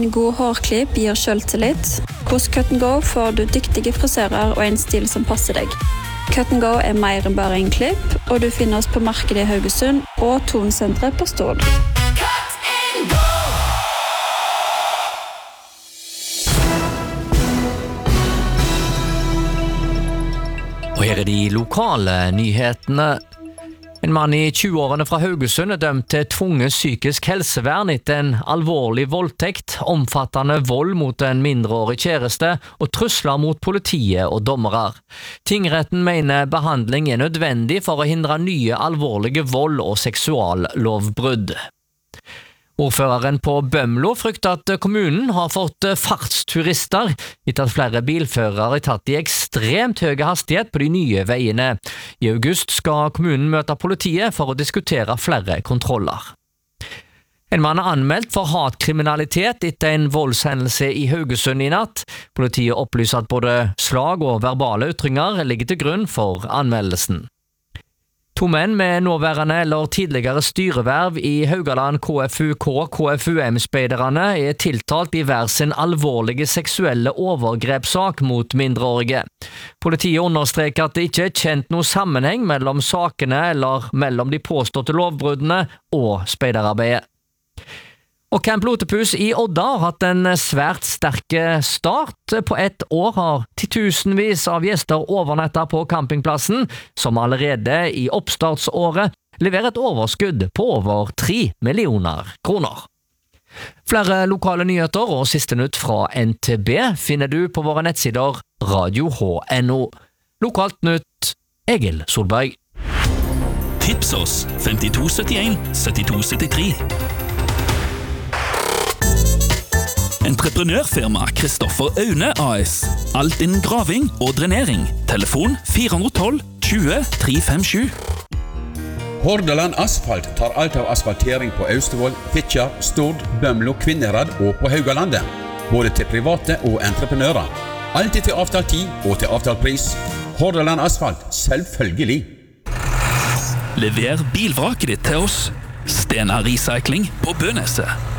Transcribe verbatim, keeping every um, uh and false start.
En god hårklipp gir selvtillit. Hos Cut and Go får du dyktige frisører og en stil som passer deg. Cut and Go er mer enn bare en klipp, og du finner oss på markedet i Haugesund og Tonsenteret på Stord. Og her er de lokale nyhetene. En mann i tjue-årene fra Haugesund er dømt til tvunget psykisk helsevern etter en alvorlig voldtekt, omfattende vold mot en mindreårig kjæreste og trusler mot politiet og dommere. Tingretten mener behandling er nødvendig for å hindre nye alvorlige vold- og seksuallovbrudd. Ordføreren på Bømlo frykter at kommunen har fått fartsturister etter at flere bilførere er tatt i ekstremt høy hastighet på de nye veiene. I august skal kommunen møte politiet for å diskutere flere kontroller. En mann er anmeldt for hatkriminalitet etter en voldshendelse i Haugesund i natt. Politiet opplyser at både slag og verbale ytringer ligger til grunn for anmeldelsen. To menn med nåværende eller tidligere styreverv i Haugaland K F U K K F U M-speiderne er tiltalt i hver sin alvorlige seksuelle overgrepssak mot mindreårige. Politiet understreker at det ikke er kjent noe sammenheng mellom sakene eller mellom de påståtte lovbruddene og speiderarbeidet. Og Camp Lotepus i Odda har hatt en svært sterk start. På ett år har titusenvis av gjester overnettet på campingplassen, som allerede i oppstartsåret leverer et overskudd på over tre millioner kroner. Flere lokale nyheter og siste nytt fra N T B finner du på våre nettsider radio h punktum n o. Lokalt nytt, Egil Solberg. Tips oss femtito syttien syttito syttitre. Entreprenørfirma Kristoffer Aune A S. Alt innen graving og drenering. Telefon fire ett to tjue tre fem sju. Hordaland Asfalt tar alt av asfaltering på Austevoll, Fitjar, Stord, Bømlo, Kvinnherad og på Haugalandet. Både til private og entreprenører. Alltid til avtalt tid og til avtalt pris. Hordaland Asfalt, selvfølgelig. Lever bilvraket ditt til oss. Stena Recycling på Bøneset.